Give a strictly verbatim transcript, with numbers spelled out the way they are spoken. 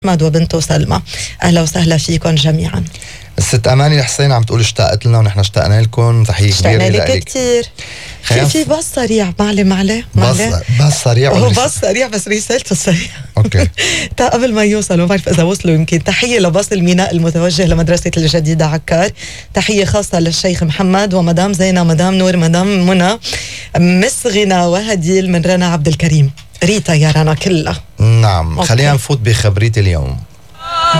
محمد وبنته سلمى. أهلا وسهلا فيكم جميعا. الست أماني الحسين عم تقول اشتاقت لنا ونحن اشتقنا لكم. تحية كبيرة لك لك كتير. في في باص سريع معلي معلي باص باص سريع هو باص سريع بس رسالته سريع. اوكي. تا قبل ما يوصلوا ما بعرف اذا وصلوا يمكن. تحيه لباص الميناء المتوجه لمدرسه الجديده عكار. تحيه خاصه للشيخ محمد ومدام زينة مدام نور مدام منى مس غنى وهديل من رنا عبد الكريم. ريتا يا رنا كلها. نعم. أوكي. خلينا نفوت بخبرية اليوم.